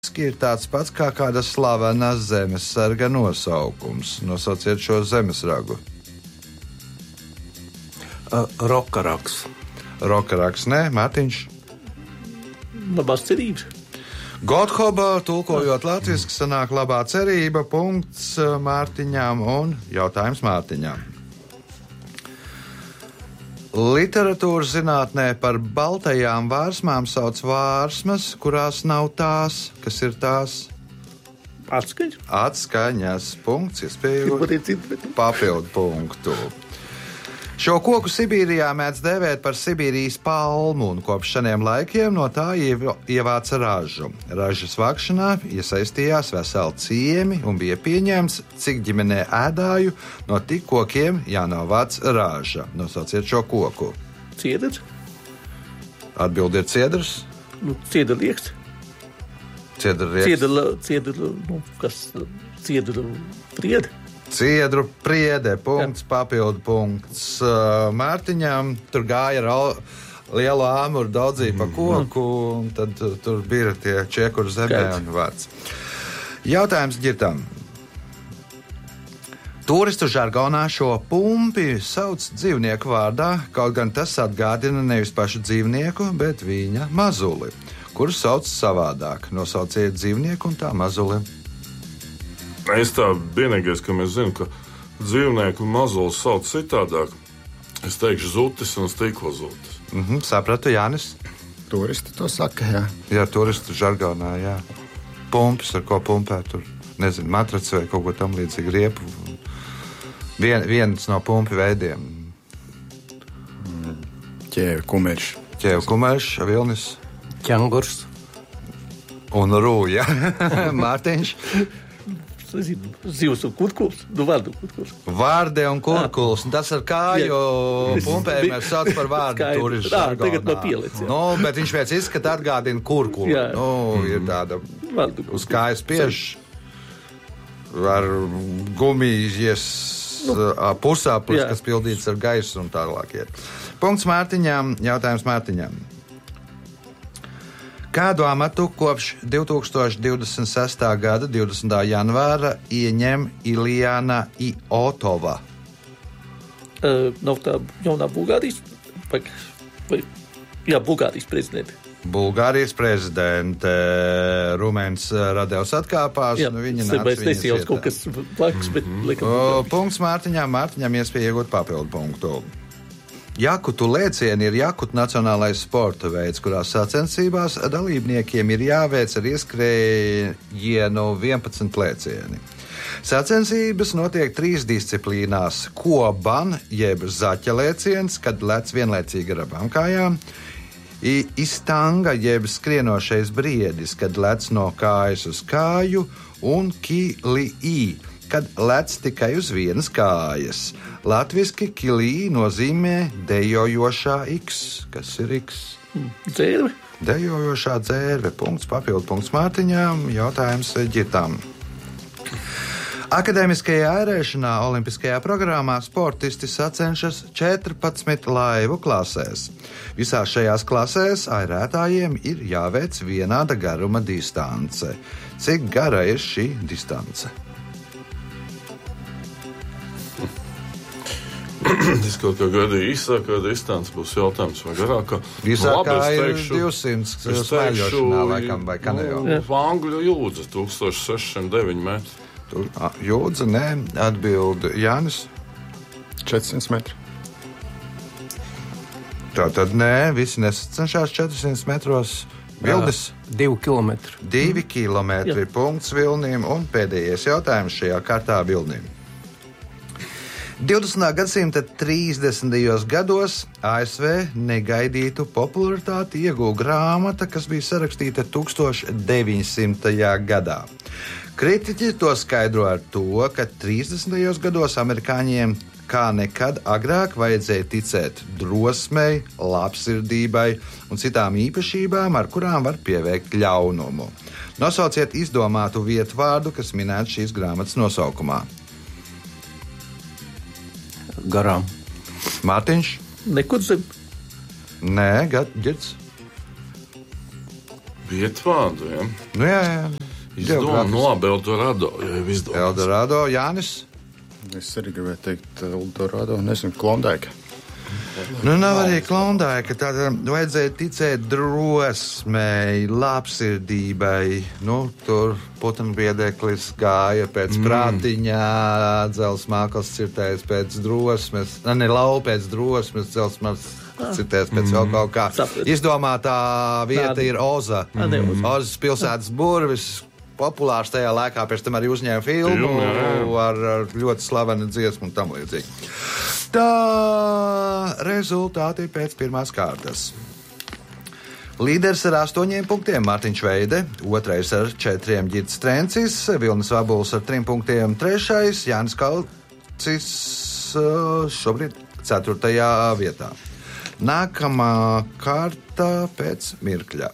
ir tāds pats kā kāda slavena zemesarga nosaukums. Nosauciet šo zemesragu. Rokaraks. Rokaraks, nē, Mārtiņš. Labās cerības. Gothoba, tulkojot latviski, sanāk labā cerība, punkts Mārtiņām un jautājums Mārtiņām. Literatūras zinātnē par baltajām vārsmām sauc vārsmas, kurās nav tās, kas ir tās. Atskaņas. Atskaņas, punkts, iespējot papildu punktu. Šo koku Sibīrijā mēdz dēvēt par Sibīrijas palmu, un kopš šiem laikiem no tā ievāca ražu. Ražas vākšanā iesaistījās veseli ciemi un bija pieņemts, cik ģimenē ēdāju no tik kokiem jānovāc raža. Nosauciet šo koku. Ciedrs. Atbildi ir ciedrs. Ciedrlieks. Ciedru priede. Ciedru priede, punkts, papildu punkts Mārtiņām. Tur gāja liela āmura daudzīja pa koku, un tad tur bija tie čekuri zemē un vārds. Jautājums Ģirtam. Turistu žargonā šo pumpi sauc dzīvnieku vārdā, kaut gan tas atgādina nevis pašu dzīvnieku, bet viņa mazuli, kuru sauc savādāk. Nosauciet dzīvnieku un tā mazuli. Es tā vienīgais, ka mēs zinām, ka dzīvnieku mazulis sauc citādāk. Es teikšu zutis un stikla zutis. Sapratu, Jānis? Turisti to saka, jā. Jā, turistu žargonā, jā. Pumpis, ar ko pumpē tur, nezinu, matraci vai kaut ko tam līdzīgi riepu. Viens no pumpi veidiem. Ķēve kumerš. Ķēve kumerš, vilnis. Ķengurs. Un rūja. Mārtiņš. Zivs un kurkuls. Vārdu kurkuls. Vārde un kurkuls. Tas ar kāju pumpēm mēs sauc par vārdu turistu žargonā. Tagad man pielic. Bet viņš pēc izskata atgādina kurkulu. Ir tāda uz kājas spiež ar gumijas pusāplis, kas pildīts ar gaisu un tālāk iet. Punkts Mārtiņām, jautājums Mārtiņām. Kādu amatu kopš 2026. gada 20. janvāra ieņem Iljana Iotova? Nav tā jaunā Bulgārijas? Bulgārijas prezidente. Bulgārijas prezidente Rumēns Radevs atkāpās. Es nesijauc kaut kas blakus, bet punkts Mārtiņām. Mārtiņām iespēja iegūt papildu punktu. Jakutu lēcieni ir Jakutu nacionālais sporta veids, kurā sacensībās dalībniekiem ir jāveic ar ieskrējienu 11 lēcieni. Sacensības notiek 3 disciplīnās – koban, jeb zaķa lēciens, kad lec vienlaicīgi ar abām kājām, istanga, jeb skrienošais briedis, kad lec no kājas uz kāju, un kili, kad lec tikai uz vienas kājas. Latviski kilī nozīmē dejojošā X. Kas ir X? Dzērve. Dejojošā dzērve. Punkts, papildu punkts Mārtiņām. Jautājums Ģitam. Akadēmiskajā ērēšanā olimpiskajā programmā sportisti sacenšas 14 laivu klasēs. Visās šajās klasēs airētājiem ir jāveic vienāda garuma distance. Cik gara ir šī distance? Es kaut kā gadīju īsākā distance būs jautājums vai garākā. Īsākā ir 200 smēļošanā laikam vai kanejā. Angļu jūdza 1609 metri. Jūdza, nē, atbild Jānis. 400 metri. Tātad nē, visi nesacenšās 400 metros. Vildis? 2 kilometri. 2 kilometri, punkts Vilnim, un pēdējais jautājums šajā kārtā Vilnim. 20. gadsimta 30. gados ASV negaidītu popularitāti ieguva grāmata, kas bija sarakstīta 1900. gadā. Kritiķi to skaidro ar to, ka 30. gados amerikāņiem kā nekad agrāk vajadzēja ticēt drosmei, labsirdībai un citām īpašībām, ar kurām var pieveikt ļaunumu. Nosauciet izdomātu vietu vārdu, kas minēts šīs grāmatas nosaukumā. Garām. Mārtiņš? Nekur zem. Nē, Girds. Vietvārdu, ja? Nu, jā. Izdomā, no labi, Eldorado, ja jau izdomās. Eldorado, Jānis. Es arī gribēju teikt Eldorado, nezinu, Klondēka. Nu, nav arī Klondēka. Tad vajadzēja ticēt drosmei, labsirdībai. Nu, tur putekļs gāja pēc prātiņā, dzels māklas cirtējs pēc drosmes, ne laupa pēc drosmes, dzels māklas cirtējs pēc vēl kaut kā. Izdomātā vieta ir Oza. Ozas pilsētas burvis. Populārs tajā laikā, pēc tam arī uzņēma filmu ar ļoti slavenu dziesmu un tam līdzīgi. Tā rezultāti pēc pirmās kārtas. Līderis ar 8 punktiem Mārtiņš Veide, otrais ar 4 Ģirds Trencis, Vilnis Vabuls ar 3 punktiem, trešais Jānis Kalcis šobrīd 4. vietā. Nākamā kārta pēc mirkļa.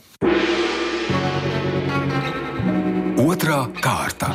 Otrā kārta.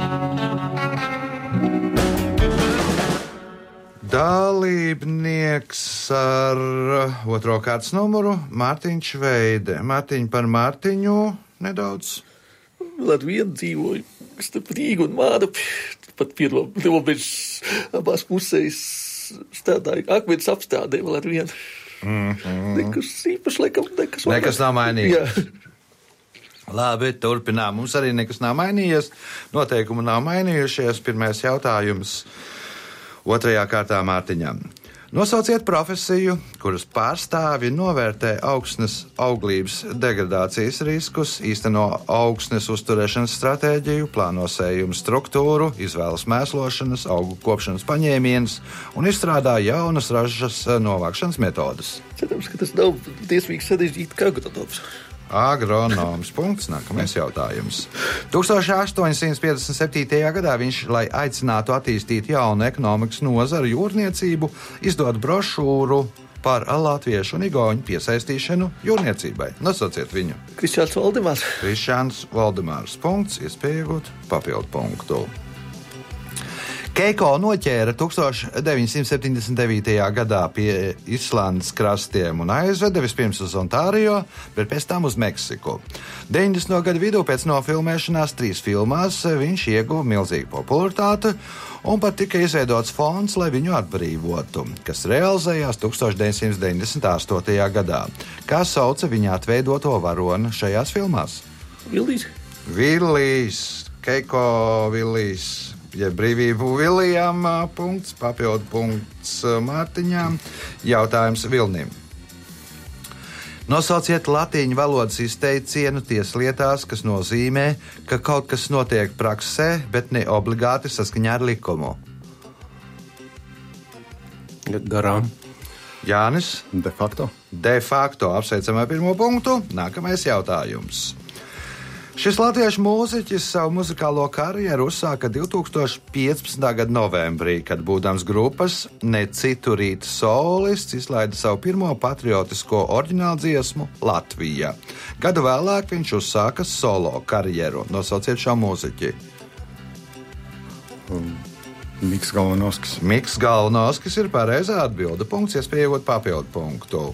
Dalībnieks ar otro kārtas numuru Mārtiņš Veide. Mārtiņ par Mārtiņu nedaudz. Vēl ar vienu dzīvoju starp Rīgu un Mārapi. Pat pie robežas abās pusēs strādāju akmens apstādē vēl ar vienu. Nekas īpaši, laikam, nekas nav mainījies. Jā. Labi, turpinām. Mums arī nekas nav mainījies. Noteikumi nav mainījušies. Pirmais jautājums otrajā kārtā Mārtiņam. Nosauciet profesiju, kuras pārstāvji novērtē augsnes auglības degradācijas riskus, īsteno augsnes uzturēšanas stratēģiju, plāno sējumu struktūru, izvēlas mēslošanas, augu kopšanas paņēmienus un izstrādā jaunas ražas novākšanas metodas. Cerams, ka tas nav tiesmīgi sarežģīti kā agronoms. Agronoms. Punkts. Nākamais jautājums. 1857. gadā viņš, lai aicinātu attīstīt jaunu ekonomikas nozaru jūrniecību, izdod brošūru par latviešu un igauņu piesaistīšanu jūrniecībai. Nosauciet viņu. Krišāns Valdemārs. Krišāns Valdemārs. Punkts. Iespēja iegūt papildu punktu. Keiko noķēra 1979. gadā pie Islandes krastiem un aizveda vispirms uz Ontārio, bet pēc tam uz Meksiku. 90. gadu vidū pēc nofilmēšanās 3 filmās viņš ieguva milzīgu popularitāti un pat tika izveidots fonds, lai viņu atbrīvotu, kas realizējās 1998. gadā. Kā sauca viņa atveidoto varoni šajās filmās? Villijs. Keiko Villijs. Ja brīvību Vilijam, punkts, papildu punkts Mārtiņām, jautājums Vilnim. Nosauciet latīņu valodas izteicienu tieslietās, kas nozīmē, ka kaut kas notiek praksē, bet ne obligāti saskaņā ar likumu. Garām. Jānis. De facto. De facto. Apsveicam ar pirmo punktu. Nākamais jautājums. Šis latviešu mūziķis savu muzikālo karjeru uzsāka 2015. gada novembrī, kad būdams grupas Ne citu rītu solists izlaida savu pirmo patriotisko oriģinālu dziesmu Latvija. Gadu vēlāk viņš uzsāka solo karjeru. Nosauciet šo mūziķi. Miks Galvanovskis. Miks Galvanovskis ir pareizā atbilde. Punkts, iespēja iegūt papildu punktu.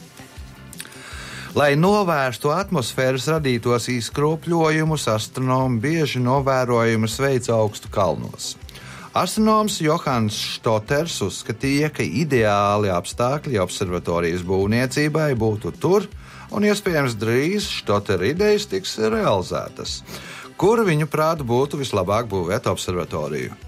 Lai novērstu atmosfēras radītos izkropļojumus, astronomi bieži novērojumus veic augstu kalnos. Astronoms Johans Štoters uzskatīja, ka ideāli apstākļi observatorijas būvniecībai būtu tur, un iespējams drīz Štotera idejas tiks realizētas. Kur viņu prāt būtu vislabāk būvēt observatoriju?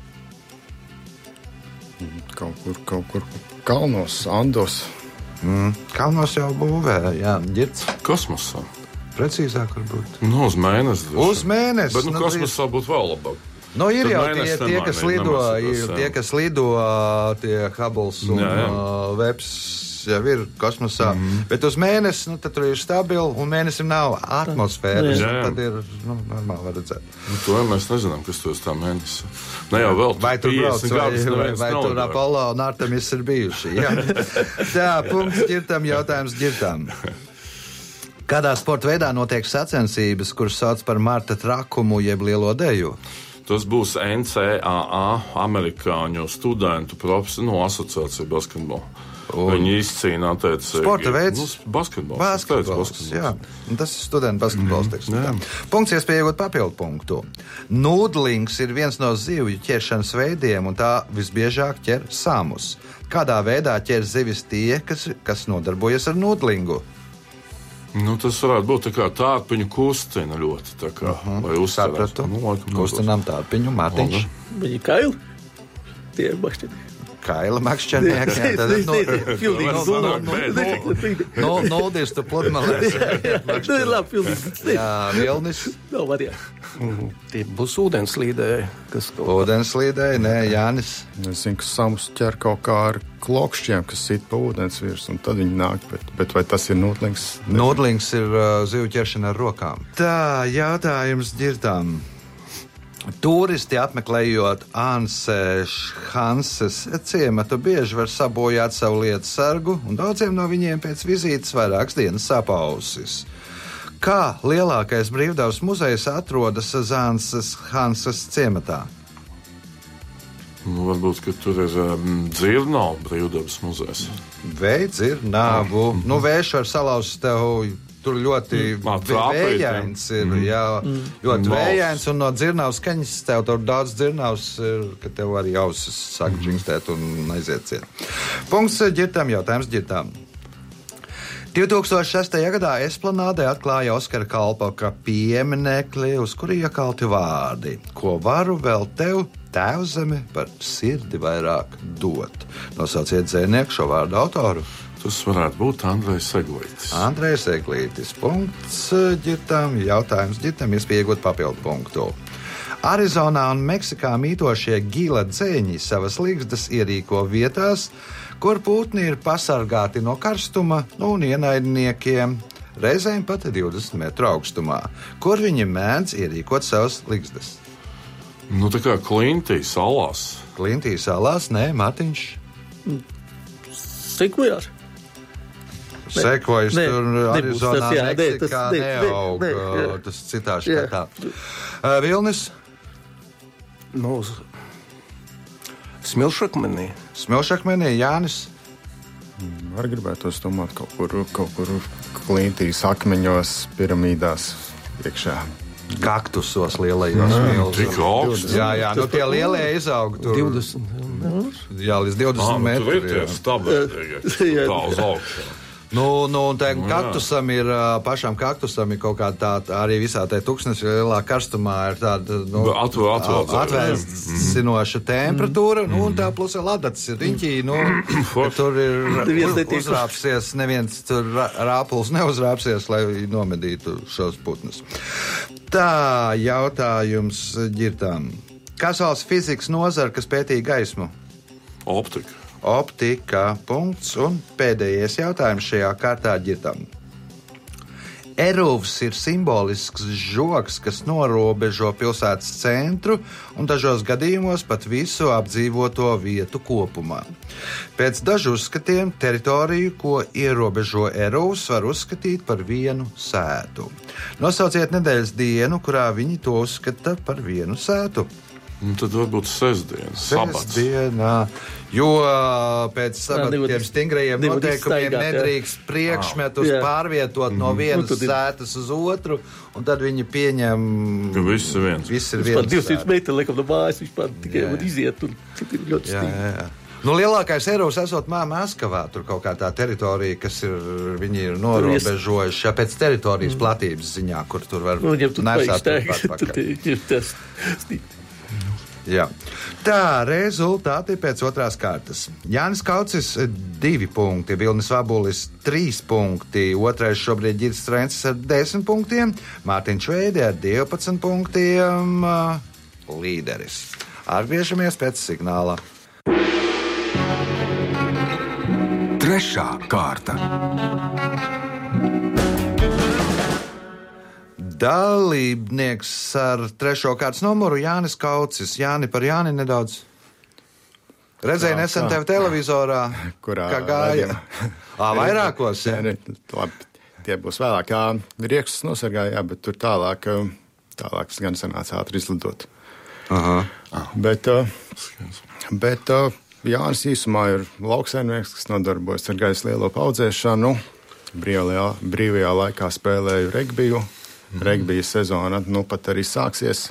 Kaut kur kalnos, Andos. Kalnos jau būvē, jā, Ģirds. Kosmosā. Precīzāk varbūt. Nu, uz mēnesi. Uz mēnesi. Bet kosmosā būtu vēl labāk. Nu, ir Tad jau mēnesis tie, kas lido, nemaksātos, tie, kas lido, tie Hubbles un Webs jau ir kosmosā. Bet uz mēnesi, tad tur ir stabili, un mēnesim nav atmosfēras. Tad ir, normāli var redzēt. To mēs nezinām, kas tur uz tā mēnesi. Ne jau vēl vai tur brauc, vai tur nav Apollo un Artemis ir bijuši. Jā. Tā, punkts Ģirtam, jautājums Ģirtam. Kādā sporta veidā notiek sacensības, kuras sauc par Marta trakumu jeb lielo deju? Tas būs NCAA, amerikāņu studentu asociācija basketbola. Viņi izcīnā attiecīgi. Sporta veids. Basketbols. Jā. Un tas ir studentu basketbols. Punkts iespēja iegūt papildu punktu. Nūdlings ir viens no zivju ķeršanas veidiem, un tā visbiežāk ķer samus. Kādā veidā ķer zivis tie, kas nodarbojas ar nūdlingu? Tas varētu būt tā kā tārpiņu kustina ļoti, tā kā, vai uzsverās. Sapratu. Kustinām tārpiņu, Mārtiņš. Viņi kaili? Tie ir makšķini. Kaila makšķernieks. Nūdis tu pludmalēs. Labi, pilnīgi. Jā, Vilnis. Nav variantu. Tie būs ūdenslīdēji, kas to... Ūdenslīdēji, nē, Jānis. Es zinu, ka samus ķer kaut kā ar klokšķiem, kas sit pa ūdens virs, un tad viņi nāk, bet vai tas ir nūdlings? Nūdlings ir zivju ķeršana ar rokām. Tā, jautājums dzirdām. Turisti apmeklējot Hanses ciematu bieži var sabojāt savu lietu sargu, un daudziem no viņiem pēc vizītes vairākas dienas sapausis. Kā lielākais brīvdabas muzejs atrodas Hanses ciematā? Varbūt, ka tur ir dzirnavu brīvdabas muzejs. Dzirnavu. Vējš var salauzt tev. Tur ļoti vējains ir, ļoti vējains, un no dzirnavas skaņas tev tur daudz dzirnavas ir, ka tev arī ausis sāk džingstēt un aiziet ciet. Punkts ģirtām, jautājums ģirtām. 2006. gadā Esplanādē atklāja Oskara Kalpoka pieminekli, uz kuru iekalti vārdi: ko varu vēl tev, tēvzeme, par sirdi vairāk dot. Nosauciet dzēnieku šo vārdu autoru. Tas varētu būt Andrejs Eglītis. Andrejs Eglītis. Punkts ģirtām, jautājums ģirtām, iespēja iegūt papildu punktu. Arizonā un Meksikā mītošie gila dzeņi savas ligzdas ierīko vietās, kur putni ir pasargāti no karstuma un ienaidniekiem, reizēm pat 20 metru augstumā. Kur viņi mēdz ierīkot savas ligzdas? Tā kā Klintī salās. Klintī salās, nē, Mārtiņš. Sekojās. Sekojas tur Arizonā, Meksikā neaug. Ne. Tas citā štatā. Vilnis? Smilšakmenī. Smilšakmenī, Jānis? Var gribētos domāt kaut kur Klintīs akmeņos, piramīdās iekšā. Kaktusos lielajos milzos. Tik augsts. Jā, tie lielie izaug tur. 20. Jā, līdz 20 metru. Tur ir tie stabili. Tā uz augšu. Un tā kaktusam ir, pašam kaktusam ir kaut kāda tāda, arī visā tajā tuksnes lielā karstumā ir tāda, atvēsinoša temperatūra, un tā plus ir ladats ir riņķī, tur ir uzrāpsies, neviens tur rāpuls neuzrāpsies, lai nomedītu šos putnus. Tā, jautājums ģirtām. Kas valsts fizikas nozara, kas pētīja gaismu? Optika, punkts, un pēdējais jautājums šajā kārtā ģirtam. Eruvs ir simbolisks žogs, kas norobežo pilsētas centru un dažos gadījumos pat visu apdzīvoto vietu kopumā. Pēc dažu uzskatiem teritoriju, ko ierobežo Eruvs, var uzskatīt par vienu sētu. Nosauciet nedēļas dienu, kurā viņi to uzskata par vienu sētu. Tad varbūt sestdiena, jo pēc sabatiem stingrajiem noteikumiem nedrīkst priekšmetus pārvietot no vienas sētas uz otru, un tad viņi pieņem, ka viss ir viens. Viss ir viens 200 metri, laikam, no mājas vispār tikai var iziet, un ir ļoti stingri. Lielākais Eiropas esot Maskavā, tur kaut kā tā teritorija, kas viņi ir norobežojuši pēc teritorijas platības ziņā, kur tur var nesāt atpakaļ. Jā. Tā, rezultāti pēc otrās kārtas. Jānis Kaucis 2 punkti, Vilnis Vabulis 3 punkti, otrais šobrīd Ģirds Strencis ar 10 punktiem, Mārtiņš Veide ar 12 punktiem, līderis. Atgriežamies pēc signāla. Trešā kārta. Dalībnieks ar 3. kārtas numuru Jānis Kaucis. Jāni, par Jāni nedaudz. Redzēju nesen tevi televizorā, kā gāja. Vairākos, jā. Labi, tie būs vēlāk. Jā, riekstus nosargāja, bet tur tālāk gan sanāca ātri izlidot. Aha. Bet Jānis īsumā ir lauksaimnieks, kas nodarbojas ar gaisa lielopu audzēšanu. Brīvajā laikā spēlēju regbiju. Regbija sezona pat arī sāksies.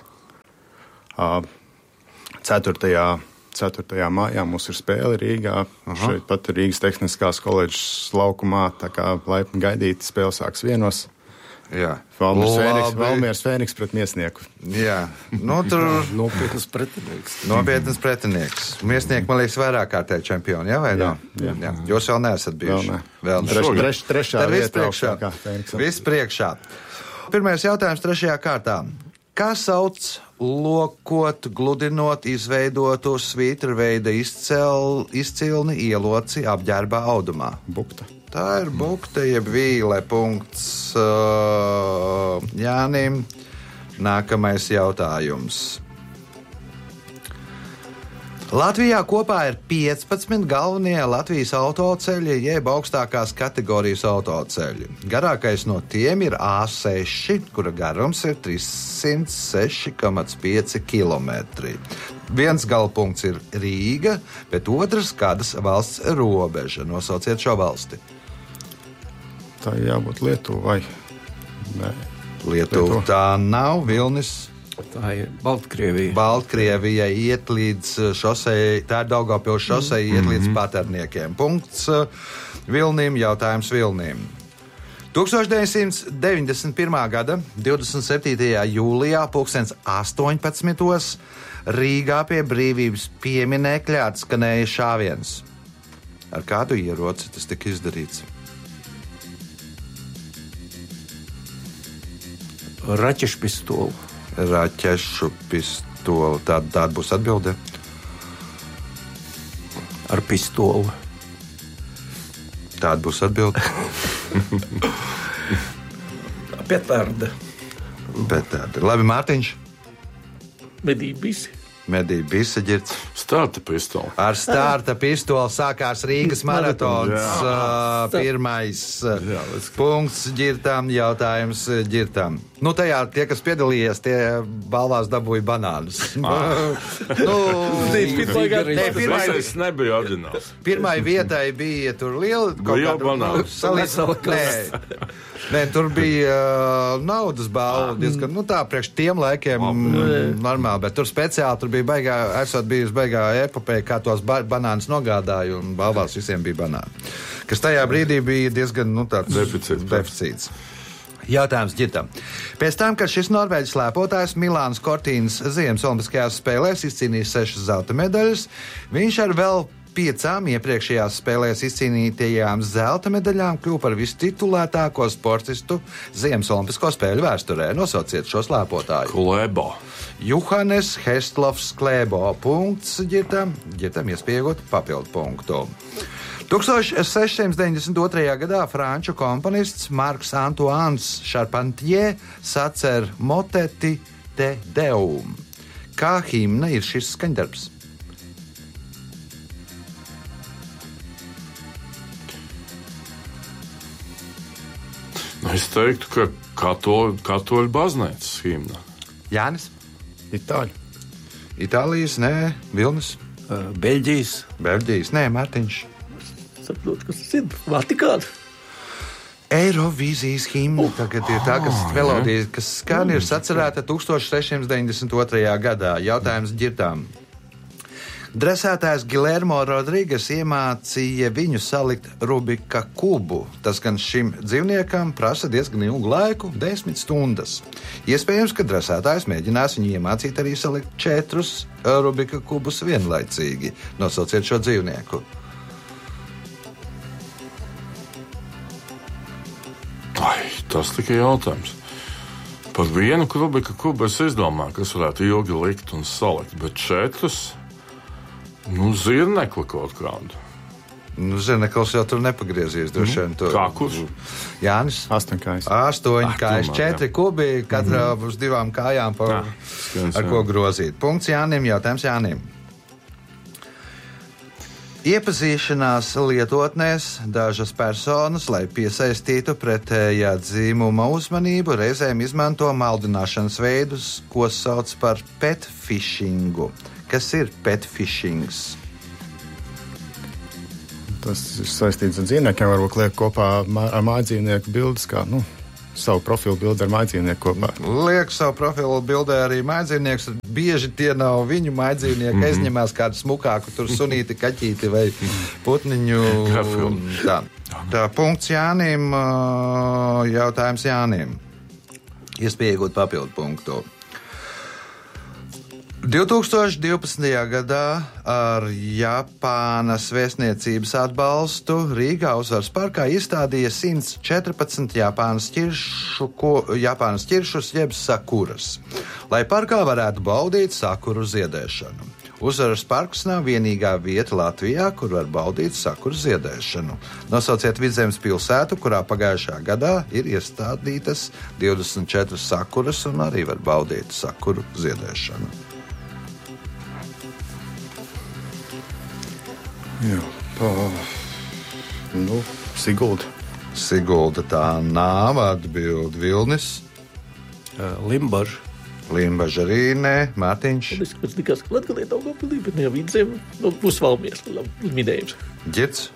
4. maijā mums ir spēle Rīgā. Šeit pat Rīgas Tehniskās koledžas laukumā, tā kā laipni gaidīti, spēle sāks 1. Jā. Valmieras Fēniks pret Miesnieku. Jā, tur Nopietnas pretinieks. Nopietnas pretinieks. Miesnieki, man liekas, vairāk kārtēji čempioni, jā vai ne? Jā. Jūs vēl neesat bijuši. Vēl ne. Trešā vietā augstākā Fēniksa. Viss priekšā. Pirmais jautājums 3. kārtā. Kā sauc lokot, gludinot, izveidotu svītrveida izcilni ieloci apģērbā audumā? Bukta. Tā ir bukta, jeb vīle. Punkts Jānim. Nākamais jautājums. Latvijā kopā ir 15 galvenie Latvijas autoceļi, jeb augstākās kategorijas autoceļi. Garākais no tiem ir A6, kura garums ir 306,5 km. Viens galpunkts ir Rīga, bet otrs kādas valsts robeža. Nosauciet šo valsti. Tā jābūt Lietuvai. Nē. Lietuva tā nav. Vilnis. Tā ir Baltkrievija. Baltkrievija iet līdz šosei, tā ir Daugavpils šosei, iet līdz Patarniekiem. Punkts Vilnim, jautājums Vilnim. 1991. gada 27. jūlijā 18. Rīgā pie Brīvības pieminekļa atskanēja šāviens. Ar kādu ieroci tas tika izdarīts? Raķešu pistoli. Raķešu pistoli. Tāda būs atbilde. Ar pistoli. Tāda būs atbilde. Petarda. Labi, Mārtiņš. Medību visi. Medību visi ģirds. Starta pistoli. Ar starta pistoli sākās Rīgas maratons. Pirmais punkts ģirtam, jautājums ģirtam. Tajā tie, kas piedalījās, tie balvās dabūja banānus. Pirmais nebija ordināls. Pirmai vietai bija tur liela banāns. Nē, tur bija naudas balva, diezgan, tā priekš tiem laikiem normāli, bet tur speciāli tur bija esot bijusi baigā epopeja, kā tos banānus nogādāja, un balvās visiem bija banāni. Kas tajā brīdī bija diezgan, tāds deficīts. Jautājums ģitam. Pēc tam, kad šis norvēģis slēpotājs Milānas Cortīnas Ziemas olimpiskajās spēlēs izcīnījis 6 zelta medaļas, viņš ar vēl 5 iepriekšējās spēlēs izcīnītajām zelta medaļām kļuva par vistitulētāko sportistu Ziemas olimpisko spēļu vēsturē. Nosauciet šo slēpotāju. Klēbo. Johannes Hestlofs Klēbo. Punkts ģirtam. Ģirtam iespējot papildu punktu. 1692. gadā franču komponists Marks Antoines Charpentier sacer moteti Te Deum. Kā himna ir šis skaņdarbs? Es teiktu, ka katoļu baznīcas himna. Jānis? Itālijas, nē, Vilnis? Beļģijas, nē, Mārtiņš. Saprotu, kas tas ir Vatikāna. Eirovīzijas himna tagad ir tā, kas melodija, kas skan, ir sacerēta 1692. gadā. Jautājums ģirtām. Dresētājs Gilermo Rodrīgas iemācīja viņu salikt Rubika kubu. Tas gan šim dzīvniekam prasa diezgan ilgu laiku, 10 stundas. Iespējams, ka dresētājs mēģinās viņu iemācīt arī salikt 4 Rubika kubus vienlaicīgi. Nosauciet šo dzīvnieku. Tas tikai jautājums. Par vienu Rubika kubu es izdomāju, kas varētu ilgi likt un salikt, bet 4... zirnekli kaut kādu. Zirneklis jau tur nepagriezīs. Kā kurš? Jānis? 8 kājas. 8 kājas, 4 kubi, katrā uz 2 kājām, ar ko grozīt. Punkts Jānim, jautājums Jānim. Iepazīšanās lietotnēs dažas personas, lai piesaistītu pretējā dzīmuma uzmanību, reizēm izmanto maldināšanas veidus, ko sauc par petfishingu. Kas ir petfishings? tas ir saistīts ar dzīvniekiem. Varbūt liek kopā ar mājdzīvnieku bildes, kā savu profilu bildi ar mājdzīvnieku kopā. Liek savu profilu bildē arī mājdzīvnieks. Bieži tie nav viņu mājdzīvnieki. Aizņemās kādu smukāku, tur sunīti, kaķīti vai putniņu. Tā, punkts Jānim. Jautājums Jānim. Iespēja iegūt papildu punktu. 2012. gadā ar Japānas vēstniecības atbalstu Rīgā Uzvaras parkā izstādīja 114 Japānas ķiršus jeb sakuras, lai parkā varētu baudīt sakuru ziedēšanu. Uzvaras parks nav vienīgā vieta Latvijā, kur var baudīt sakuru ziedēšanu. Nosauciet Vidzemes pilsētu, kurā pagājušā gadā ir iestādītas 24 sakuras un arī var baudīt sakuru ziedēšanu. Jā, Sigulda. Sigulda tā nav atbild. Vilnis. Limbaža. Limbaža arī nē. Mārtiņš. Es likās, ka Latgalē Daugavpilī, bet ne jau Vidzeme, būs Valmiers minējums. Ģirds.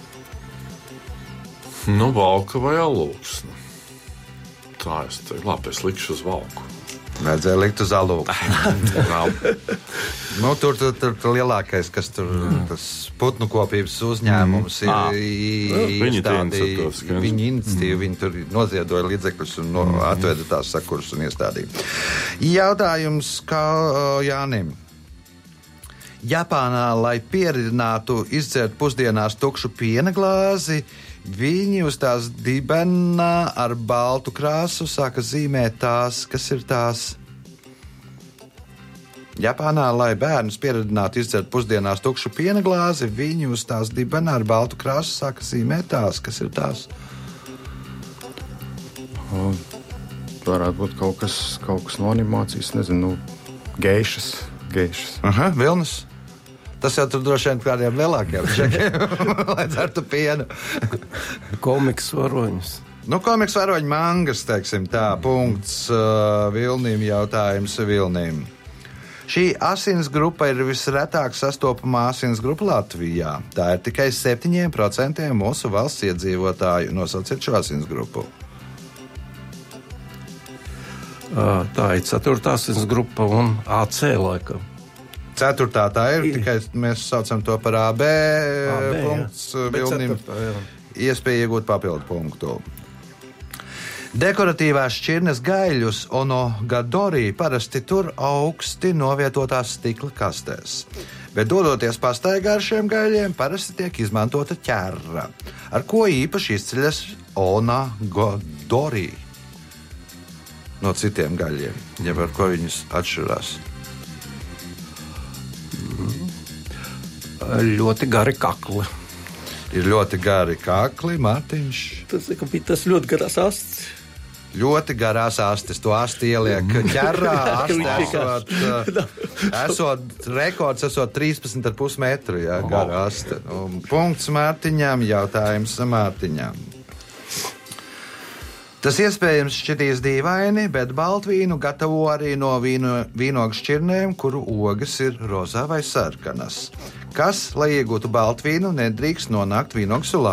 Valka vai Alūksne. Tā es teiktu, labi, es likšu uz Valku. Vajadzēja likt uz Alūksni. Tur lielākais, kas tur tas putnu kopības uzņēmums izstādīja. Viņa iniciatīva, viņi tur noziedoja līdzekļus un atveda tās sakuras un iestādīja. Jautājums kā Jānim. Japānā, lai pieredzinātu izdzert pusdienās tukšu piena glāzi, viņi uz tās dibena ar baltu krāsu sāka zīmēt tās, kas ir tās. Japānā, lai bērnus pieredzinātu izdzert pusdienās tukšu piena glāzi, viņi uz tās dibena ar baltu krāsu sāka zīmēt tās, kas ir tās. Varētu būt kaut kas no animācijas, nezinu, geišas. Aha, Vilnis. Tas jau tur droši vien kādiem lielākiem čekiem, lai dzertu pienu. Komiks varoņus. Komiks varoņu mangas, teiksim tā, punkts Vilnim, jautājums Vilnim. Šī asins grupa ir visretāk sastopamā asins grupa Latvijā. Tā ir tikai 7% mūsu valsts iedzīvotāju. Nosauciet šo asins grupu. Tā ir 4. asins grupa un AC laikam. 4. tā ir, tikai mēs saucam to par AB punkts Vilnim. Iespēja iegūt papildu punktu. Dekoratīvās šķirnes gaļus onogadori parasti tur augsti novietotās stikla kastēs, bet dodoties pastaigā ar šiem gaļiem parasti tiek izmantota ķerra. Ar ko īpaši izceļas onogadori no citiem gaļiem, ja ar ko viņus atšķirās? Ļoti gari kakli. Ir ļoti gari kakli, Mārtiņš. Tas ļoti garās astes. Ļoti garās astes. To asti ieliek ķerrā. Esot rekords, esot 13,5 metru, jā, gara aste. Punkts Mārtiņām, jautājums Mārtiņām. Tas iespējams šķitīs dīvaini, bet baltvīnu gatavo arī no vīnogu šķirnēm, kuru ogas ir rozā vai sarkanas. Kas, lai iegūtu baltvīnu, nedrīkst nonākt vīnogu sulā?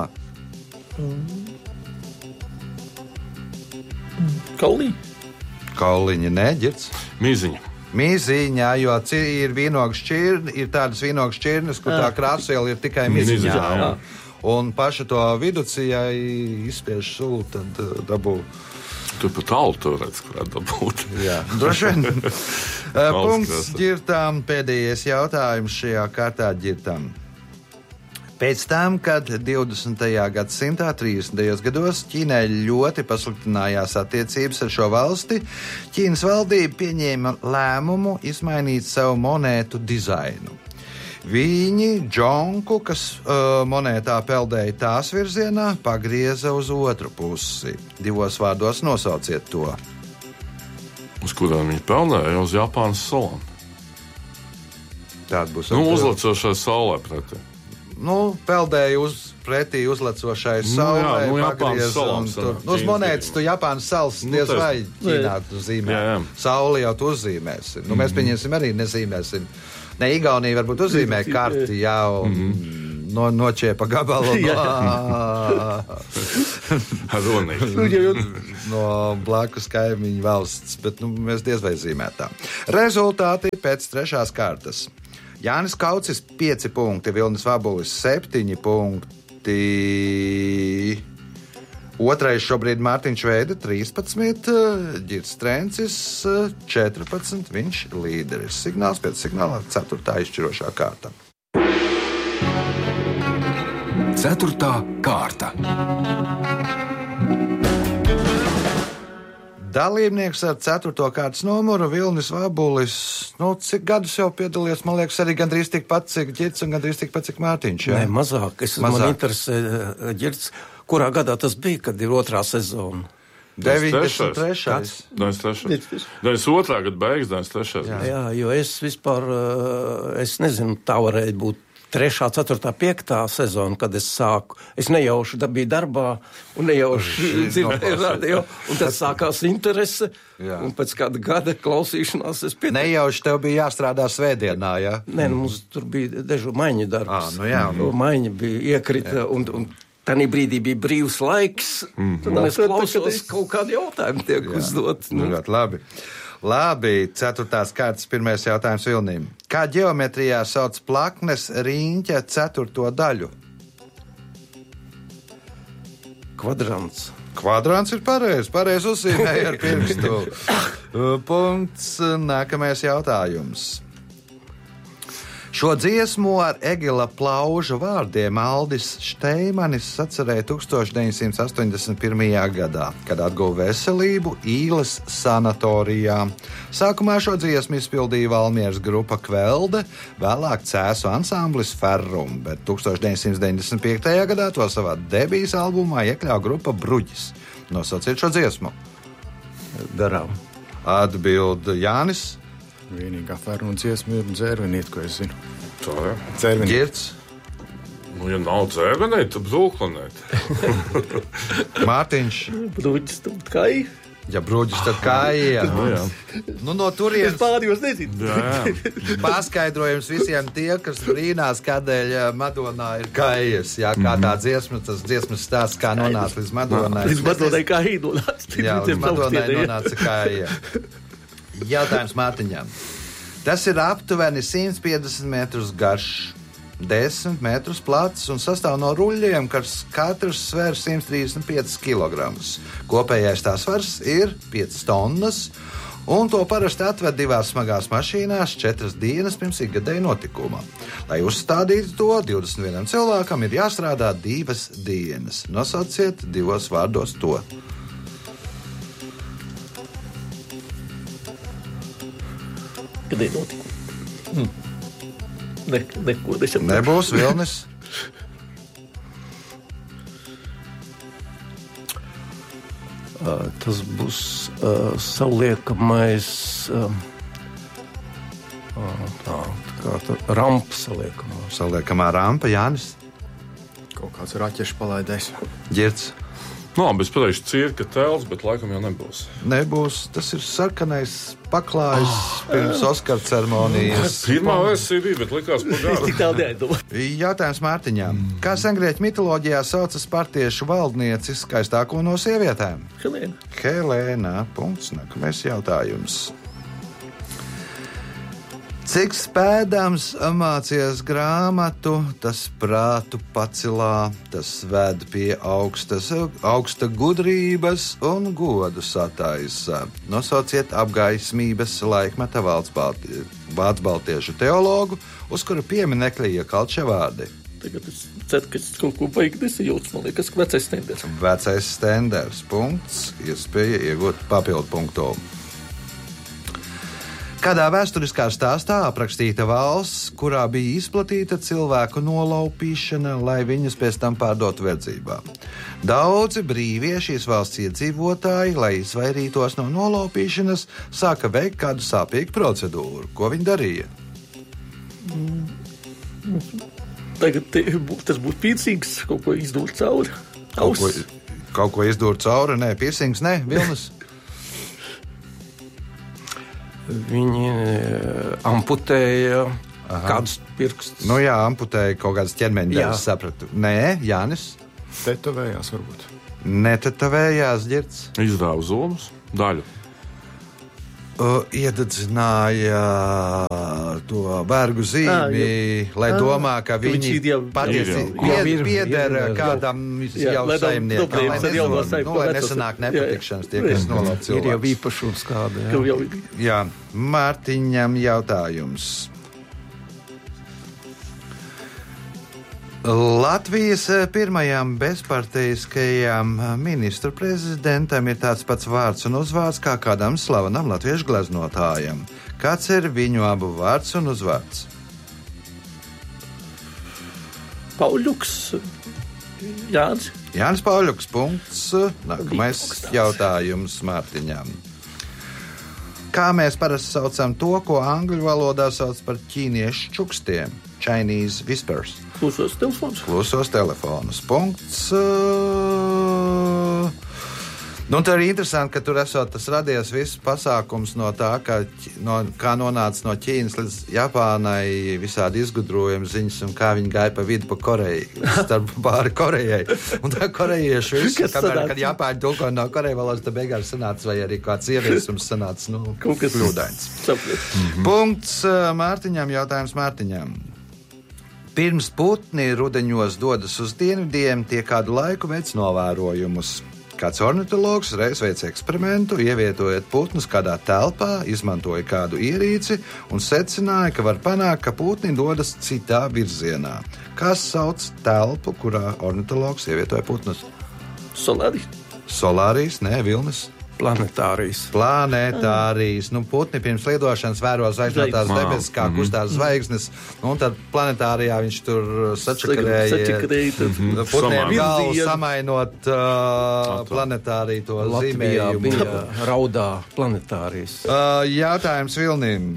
Kauliņi, neģirds. Mīziņā, jo ir vīnogu šķirni, ir tādas vīnogu šķirnes, kur tā krāsviela ir tikai mīziņā. Un pašu to viducijai izspiež sulu, tad dabū. Tu pat altu redz, kurā dabūt. Jā, droši vien. Punkts Ģirtam, pēdējais jautājums šajā kārtā Ģirtam. Pēc tam, kad 20. gadsimtā 30. gados Ķīnai ļoti pasliktinājās attiecības ar šo valsti, Ķīnas valdība pieņēma lēmumu izmainīt savu monētu dizainu. Viņi džonku, kas monētā peldēja tās virzienā, pagrieza uz otru pusi. 2 vārdos nosauciet to. Uz kurām viņi peldēja? Uz Japānas salām. Tāda būs. Uzlecošai saulē pretī. Peldēja pretī uzlecošai saulē, pagrieza. Uz monētas tu Japānas salas diez vai Ķīnā tu zīmē. Sauli jau tu uzzīmēsi. Mēs pieņemsim arī nezīmēsim. Ne, Igaunija varbūt uzzīmē karti, jā, noķēpa gabalu no blakus kaimiņu valsts, bet mēs diez vai zīmētām. Rezultāti pēc trešās kārtas. Jānis Kaucis 5 punkti, Vilnis Vabulis 7 punkti. Otrais šobrīd Mārtiņš Veida 13, Ģirds Trencis 14, viņš līderis. Signāls pēc signāla 4. izšķirošā kārta. 4. kārta. Dalībnieks ar 4. kārtas numuru Vilnis Vabulis. Cik gadus jau piedalījies? Man liekas, arī gandrīz tikpat, cik Ģirds un gandrīz tikpat, cik Mārtiņš. Ja? Nē, mazāk. Man interesē Ģirds. Kurā gadā tas bija, kad ir otrā sezona? 93. 92. gada beigas, 93. Jā, jo es vispār, es nezinu, tā varēja būt 3., 4., 5. sezona, kad es sāku. Es nejauši biju darbā un nejauši dzirdēju radio, un tad sākās interese, un pēc kāda gada klausīšanās es piedalījos. Nejauši tev bija jāstrādā svētdienā, jā? Nē, mums tur bija dežu maiņu darbs. Jā. Maiņa bija iekrita, un tādā brīdī bija brīvs laiks, un es klausos kaut kādu jautājumu tiek uzdot. Ļoti labi, 4. kārtas pirmais jautājums Vilnim. Kā ģeometrijā sauc plaknes riņķa 4. daļu? Kvadrants. Kvadrants ir pareizi uzzīmēja ar pirkstu. Punkts, nākamais jautājums. Šo dziesmu ar Egila Plauža vārdiem Aldis Šteimanis sacerēja 1981. gadā, kad atguva veselību Īles sanatorijā. Sākumā šo dziesmu izpildīja Valmieras grupa Kvelde, vēlāk Cēsu ansamblis Ferrum, bet 1995. gadā to savā debijas albumā iekļāva grupa Bruģis. Nosauciet šo dziesmu. Garām. Atbild Jānis. Vienīgā Fermu dziesma ir Dzērvenīte, ko es zinu. Tā, jā. Dzērvenīte. Ģirds. Ja nav dzērvenīte, tad brūklanīte. Mārtiņš. Bruģis, tad kai? Ja Bruģis, tad kāja. No turienes. Es pārējos nezinu. Paskaidrojums visiem tie, kas brīnās, kādēļ Madonā ir kājas. Jā, kā tā dziesma, tas dziesmas stāsts, kā nonāca līdz Madonai. Līdz Madonai kāja nonāca. Jā, līdz Madonai nonāca kāja. Jautājums Mārtiņam. Tas ir aptuveni 150 metrus garš, 10 metrus plats un sastāv no ruļļiem, kas katrs sver 135 kg. Kopējais tā svars ir 5 tonnas, un to parasti atved 2 smagās mašīnās 4 dienas pirms ikgadēja notikuma. Lai uzstādītu to, 21 cilvēkam ir jāstrādā 2 dienas. Nosauciet 2 vārdos to. Kad ir notikumi? Neko nesaprotu. Nebūs Vilnis. Tas būs saliekamais rampa saliekamā. Saliekamā rampa, Jānis. Kaut kāds raķešu palaidējs. Ģirds. Es pateikšu cirka tēls, bet laikam jau nebūs. Nebūs, tas ir sarkanais paklājs pirms Oskara ceremonijas. Pirmā versija bija, bet likās par garu. Jautājums Mārtiņām. Kā sengrieķu mitoloģijā sauca spartiešu valdnieci skaistāko no sievietēm? Helēna. Punkts. Nākamais jautājums. Cik spēdams mācies grāmatu, tas prātu pacilā, tas ved pie augsta gudrības un godu sataisa. Nosauciet apgaismības laikmeta vācu-baltiešu teologu, uz kura pieminekļa iekalt šie vārdi. Tagad es ceru, ka es kaut ko baigi nesajūtu. Man liekas, ka vecais stenders. Vecais stenders. Punkts. Iespēja iegūt papildu punktu. Kādā vēsturiskā stāstā aprakstīta valsts, kurā bija izplatīta cilvēku nolaupīšana, lai viņus pēc tam pārdotu verdzībā. Daudzi brīvie šīs valsts iedzīvotāji, lai izvairītos no nolaupīšanas, sāka veikt kādu sāpīgu procedūru. Ko viņi darīja? Tagad tas būtu piercings, kaut ko izdūt cauri. Kaut ko izdūt cauri? Nē, piercings, nē, Vilnis. Viņi amputēja Kādus pirkstus? Nu jā, amputēja kaut kādas ķermeņa daļas, sapratu. Nē, Jānis? Tetovējās varbūt. Netetavējās, Ģirds? Izrāva zomus, daļu. Iededzināja to vergu zīmi, lai domā, ka viņi patiesi pieder kādam jau saimniekam. Lai nesanāk nepatikšanas tie, kas nolaup cilvēkus. Ir jau īpašums kāda. Jā, Mārtiņam jautājums. Latvijas pirmajam bezparteiskajam ministru prezidentam ir tāds pats vārds un uzvārds kā kādam slavenam latviešu gleznotājam. Kāds ir viņu abu vārds un uzvārds? Pauļuks, Jānis. Jānis Pauļuks, punkts. Nākamais jautājums Mārtiņam. Kā mēs parasti saucam to, ko angļu valodā sauc par ķīniešu čukstiem? Chinese whispers. Klusos telefons. Klusos telefonus. Punkts. Nu, tā ir interesanti, ka tur esot tas radies viss pasākums no tā, kā nonāca no Ķīnas līdz Japānai visādi izgudrojumi ziņas un kā viņi gāja pa vidu pa Koreju, starp pāri Korejai. Un tā korejieši visu, kad Japāņi tulko no Koreju valodas, tad beigās sanāca, vai arī kāds ieviesums sanāca, kļūdains. Punkts Mārtiņam, jautājums Mārtiņam. Pirms putni rudeņos dodas uz dienvidiem, tie kādu laiku veic novērojumus. Kāds ornitologs reiz veica eksperimentu, ievietojot putnus kādā telpā, izmantoja kādu ierīci un secināja, ka var panākt, ka putni dodas citā virzienā. Kas sauc telpu, kurā ornitologs ievietoja putnus? Solārijas. Solārijas, nē, Vilnis. Planetārijas. Planetārijas. Nu, putni pirms lidošanas vēro zvaigznotās debesis, kā kustās zvaigznes. Nu, un tad planetārijā viņš tur sačakarēja. Putniem galvu samainot planetāriju to zīmējumu. Bija raudā planetārijas. Jautājums Vilnim.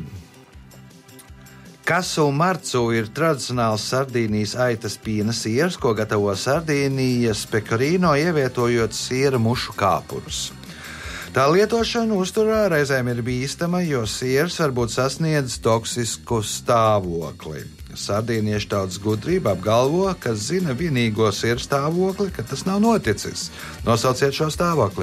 Kasu marcu ir tradicionāls Sardīnijas aitas piena siers, ko gatavo Sardīnijas pekorīno, ievietojot siera mušu kāpurus. Tā lietošana uzturā reizēm ir bīstama, jo siers var būt sasniedzis toksisku stāvokli. Sardīniešu tautas gudrība apgalvo, ka zina vienīgo sieru stāvokli, ka tas nav noticis. Nosauciet šo stāvokli.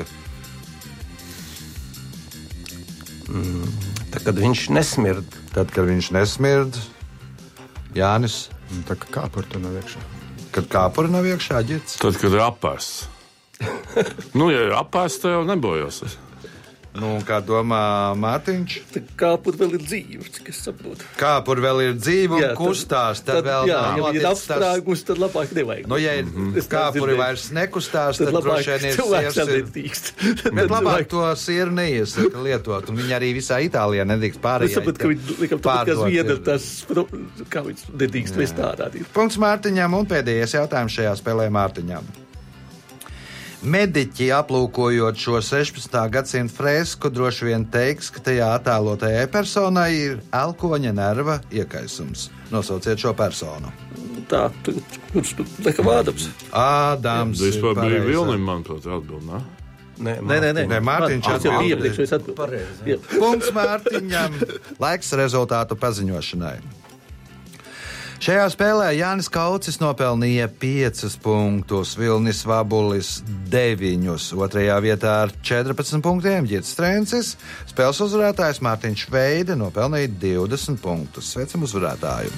Tad, kad viņš nesmird. Tad, kad viņš nesmird, Jānis. Tā kā kāpura tur nav iekšā. Kad kāpura nav iekšā, Ģirds. Tad, kad ir apēsts. Nu, ja ir apēsts, tad jau nebojos. Nu, kā domā Mārtiņš? Kāpura vēl ir dzīva, cik es saprotu. Kāpura vēl ir dzīva un kustās, tad vēl nav noticis. Ja ir apstrāgus, tad labāk nevajag. Nu, ja kāpura vairs nekustās, tad droši vien ir siers. Bet labāk to sieru neiesaka lietot, un viņi arī visā Itālijā nedrīkst pārējai. Es saprotu, ka viņi likam tāpēc, ka viena tas, kā viņš nedrīkst vest ārā. Punkts Mārtiņam un pēdējais jautājums šajā spēlē Mārtiņam. Mediķi aplūkojot šo 16. gadsimta fresku droši vien teiks, ka tajā attēlotajai personai ir elkoņa nerva iekaisums. Nosauciet šo personu. Tā, kurš tu nekam Ādams? Ādams. Vispār bija Vilnim, manuprāt, atbild, ne? Nē, Mārtiņš atbild. Punkts Mārtiņam. Laiks rezultātu paziņošanai. Šajā spēlē Jānis Kaucis nopelnīja 5 punktus, Vilnis Vabulis 9, otrajā vietā ar 14 punktiem Ģirds Strencis, spēles uzvarētājs Mārtiņš Veide nopelnīja 20 punktus. Sveicam uzvarētāju!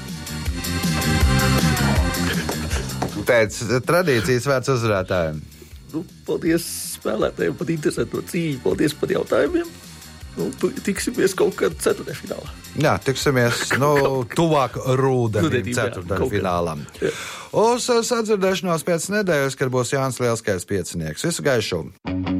Pēc tradīcijas vērts uzvarētājiem. Nu, paldies spēlētājiem par interesanto cīņu, paldies par jautājumiem. Nu, tiksimies kaut kad ceturtdaļfinālā. Jā, tiksimies tuvāk Rūdenim ceturtdaļfinālam. Uz sadzirdēšanos pēc nedēļas, kad būs Jānis Lielskais piecinieks. Visu gaišu!